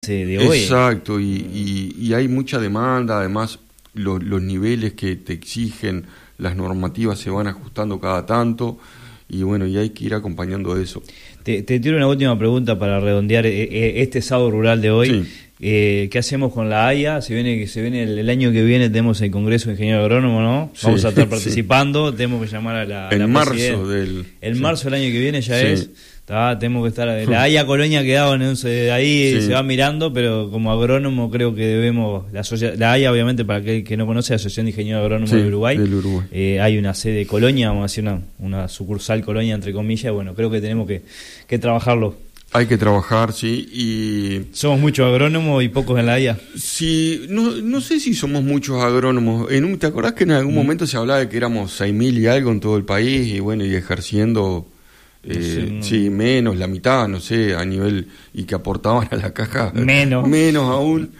cliente de hoy. Exacto, y hay mucha demanda, además los niveles que te exigen, las normativas se van ajustando cada tanto, y bueno, y hay que ir acompañando eso. Te tiro una última pregunta para redondear este sábado rural de hoy. Sí. ¿Qué hacemos con la AIA? Se viene el año que viene, tenemos el Congreso de Ingeniero Agrónomo, ¿no? Sí, Vamos a estar sí. participando, tenemos que llamar a la marzo presidenta. del... Marzo del año que viene ya Sí. es. Tenemos que estar. La AIA Colonia quedaba ahí, Sí. se va mirando, pero como agrónomo creo que debemos. La AIA, obviamente, para aquel que no conoce, la Asociación de Ingenieros Agrónomos Sí, del Uruguay. Hay una sede Colonia, vamos a decir una sucursal Colonia, entre comillas. Bueno, creo que tenemos que trabajarlo. Hay que trabajar, sí, y... Somos muchos agrónomos y pocos en la AIA. Sí, no sé si somos muchos agrónomos. ¿Te acordás que en algún momento se hablaba de que éramos 6.000 y algo en todo el país? Y bueno, y ejerciendo, sí, menos, la mitad, no sé, a nivel... Y que aportaban a la caja... Menos aún.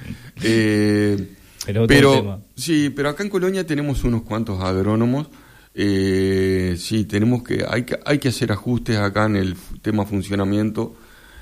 Pero sí, pero acá en Colonia tenemos unos cuantos agrónomos. Sí, hay que hacer ajustes acá en el tema funcionamiento.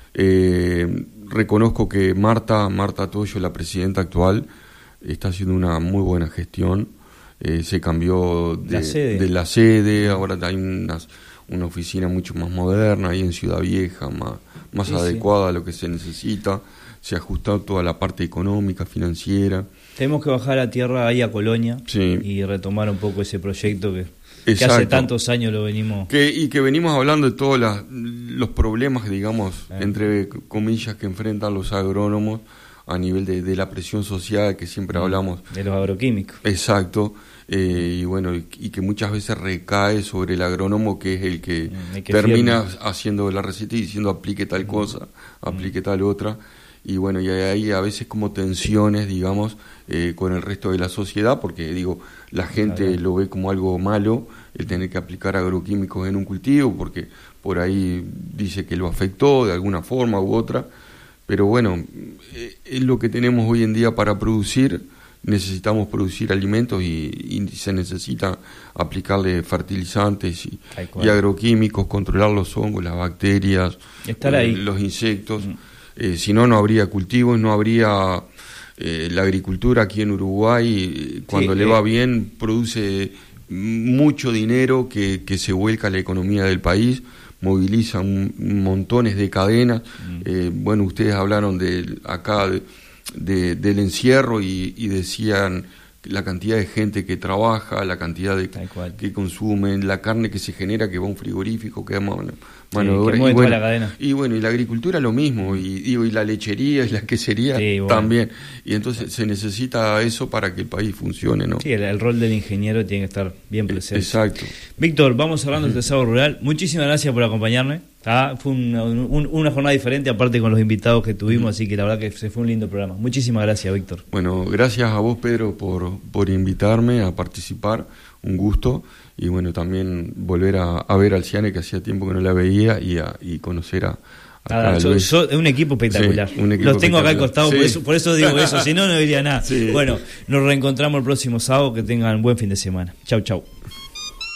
Reconozco que Marta Toyo, la presidenta actual, está haciendo una muy buena gestión. Se cambió de la sede, ahora hay una oficina mucho más moderna ahí en Ciudad Vieja, más adecuada a lo que se necesita. Se ha ajustado toda la parte económica, financiera. Tenemos que bajar a tierra ahí a Colonia y retomar un poco ese proyecto que hace tantos años lo venimos... Que venimos hablando de todos los problemas, digamos, entre comillas, que enfrentan los agrónomos a nivel de la presión social que siempre hablamos. De los agroquímicos. Exacto. Y bueno, y que muchas veces recae sobre el agrónomo, que es el que termina haciendo la receta y diciendo aplique tal cosa, aplique tal otra. Y bueno, y hay a veces como tensiones, digamos, con el resto de la sociedad, porque digo, la gente lo ve como algo malo el tener que aplicar agroquímicos en un cultivo, porque por ahí dice que lo afectó de alguna forma u otra, pero bueno, es lo que tenemos hoy en día para producir. Necesitamos producir alimentos y se necesita aplicarle fertilizantes y agroquímicos, controlar los hongos, las bacterias, los insectos. Si no, no habría cultivos, no habría la agricultura aquí en Uruguay. Cuando le va bien, produce mucho dinero que se vuelca a la economía del país, moviliza montones de cadenas. Bueno, ustedes hablaron del encierro y decían la cantidad de gente que trabaja, la cantidad que consumen, la carne que se genera, que va a un frigorífico, que va mano de obra, toda la cadena. Y bueno, y la agricultura lo mismo, y la lechería y la quesería también. Y entonces se necesita eso para que el país funcione, ¿no? Sí, el rol del ingeniero tiene que estar bien presente. Exacto. Víctor, vamos cerrando este sábado rural. Muchísimas gracias por acompañarme. Fue una jornada diferente, aparte con los invitados que tuvimos, así que la verdad que fue un lindo programa. Muchísimas gracias, Víctor. Bueno, gracias a vos, Pedro, por invitarme a participar. Un gusto. Y bueno, también volver a ver al Ciane, que hacía tiempo que no la veía, y conocer a un equipo espectacular. Los tengo acá al costado, por eso digo eso, si no diría nada. Bueno, nos reencontramos el próximo sábado, que tengan buen fin de semana. Chau.